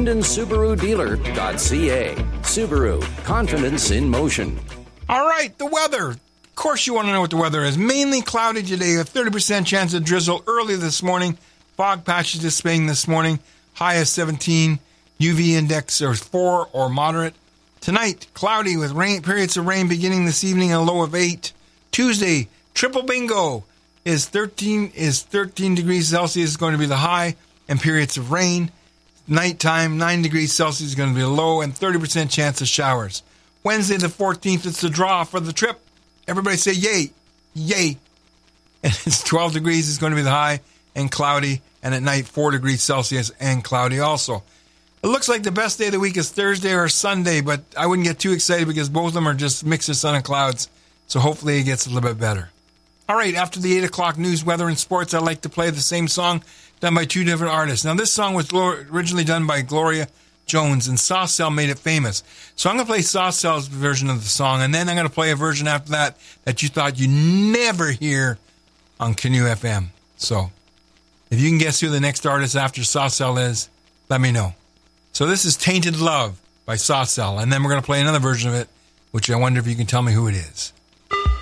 LindenSubaruDealer.ca. Subaru, confidence in motion. All right, the weather. Of course you want to know what the weather is. Mainly cloudy today, a 30% chance of drizzle early this morning. Fog patches dissipating this morning. High of 17. UV index is 4 or moderate. Tonight, cloudy with periods of rain beginning this evening, a low of 8. Tuesday, triple bingo is 13 degrees Celsius is going to be the high, and periods of rain. Nighttime, 9 degrees Celsius is going to be low, and 30% chance of showers. Wednesday the 14th, it's the draw for the trip. Everybody say yay, yay. And it's 12 degrees is going to be the high, and cloudy, and at night 4 degrees Celsius and cloudy also. It looks like the best day of the week is Thursday or Sunday, but I wouldn't get too excited because both of them are just mix of sun and clouds. So hopefully it gets a little bit better. All right, after the 8 o'clock news, weather, and sports, I'd like to play the same song done by two different artists. Now, this song was originally done by Gloria Jones, and Sauce Cell made it famous. So I'm going to play Sauce Cell's version of the song, and then I'm going to play a version after that you thought you'd never hear on Canoe FM. So if you can guess who the next artist after Sauce Cell is, let me know. So this is Tainted Love by Sauce Cell, and then we're going to play another version of it, which I wonder if you can tell me who it is.